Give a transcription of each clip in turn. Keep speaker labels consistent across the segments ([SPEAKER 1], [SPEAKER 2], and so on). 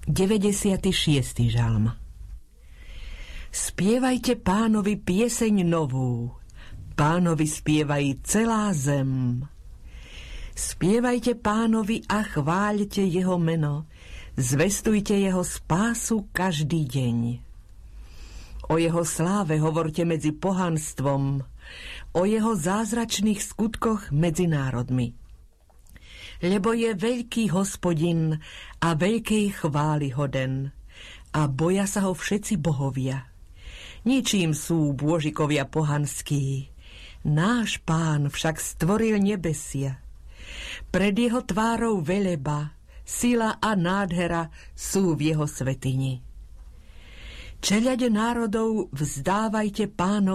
[SPEAKER 1] 96. žalm. Spievajte Pánovi pieseň novú, Pánovi spievaj celá zem. Spievajte Pánovi a chváľte jeho meno, zvestujte jeho spásu každý deň. O jeho sláve hovorte medzi pohanstvom, o jeho zázračných skutkoch medzi národmi. Lebo je veľký Hospodin a veľkej chvály hoden a boja sa ho všetci bohovia. Ničím sú bôžikovia pohanskí, náš Pán však stvoril nebesia. Pred jeho tvárou veleba, sila a nádhera sú v jeho svätyni. Čeľade národov, vzdávajte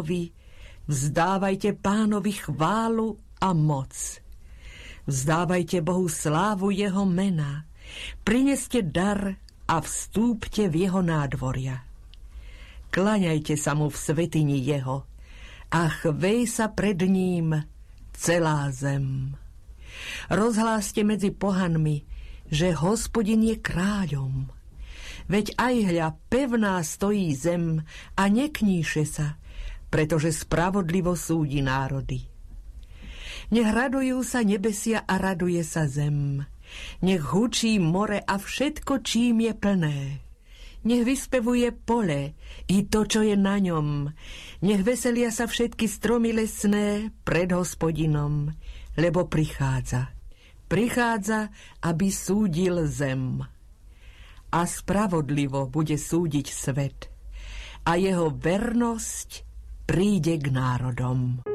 [SPEAKER 1] Pánovi chválu a moc. Vzdávajte Bohu slávu jeho mena, prineste dar a vstúpte v jeho nádvoria. Klaňajte sa mu v svätyni jeho a chvej sa pred ním celá zem. Rozhláste medzi pohanmi, že Hospodin je kráľom. Veď aj hľa pevná stojí zem a nekníše sa, pretože spravodlivo súdi národy. Nech radujú sa nebesia a raduje sa zem. Nech hučí more a všetko, čím je plné. Nech vyspevuje pole i to, čo je na ňom. Nech veselia sa všetky stromy lesné pred Hospodinom, lebo prichádza. Prichádza, aby súdil zem. A spravodlivo bude súdiť svet. A jeho vernosť príde k národom.